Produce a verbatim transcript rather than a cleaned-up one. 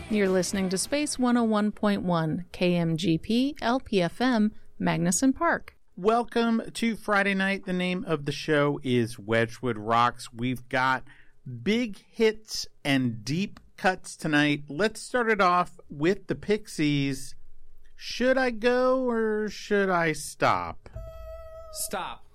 You're listening to Space one oh one point one, K M G P, L P F M, Magnuson Park. Welcome to Friday night. The name of the show is Wedgwood Rocks. We've got big hits and deep cuts tonight. Let's start it off with the Pixies. Should I go or should I stop? Stop.